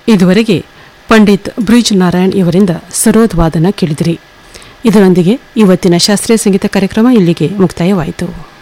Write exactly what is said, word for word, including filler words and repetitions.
ಇದುವರೆಗೆ ಪಂಡಿತ್ ಬ್ರಿಜ್ ನಾರಾಯಣ್ ಇವರಿಂದ ಸರೋದ್ ವಾದನ ಕೇಳಿದಿರಿ. ಇದರೊಂದಿಗೆ ಇವತ್ತಿನ ಶಾಸ್ತ್ರೀಯ ಸಂಗೀತ ಕಾರ್ಯಕ್ರಮ ಇಲ್ಲಿಗೆ ಮುಕ್ತಾಯವಾಯಿತು.